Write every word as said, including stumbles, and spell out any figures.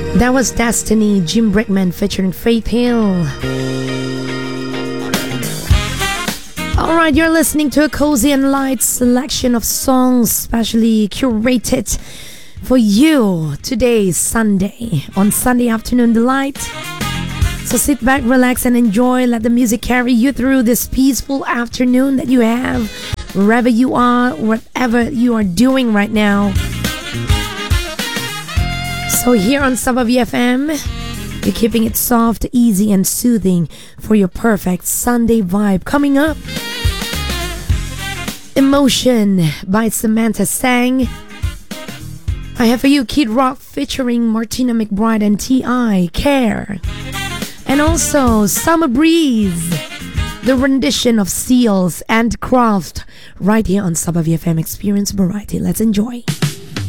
That was Destiny, Jim Brickman featuring Faith Hill. Alright, you're listening to a cozy and light selection of songs specially curated for you today, Sunday, on Sunday Afternoon Delight. So sit back, relax, and enjoy. Let the music carry you through this peaceful afternoon that you have, wherever you are, whatever you are doing right now. So here on Saba V F M, you're keeping it soft, easy, and soothing for your perfect Sunday vibe. Coming up, Emotion by Samantha Sang. I have for you Kid Rock featuring Martina McBride and T I Care. And also Summer Breeze, the rendition of Seals and Craft, right here on Saba V F M. Experience variety. Let's enjoy.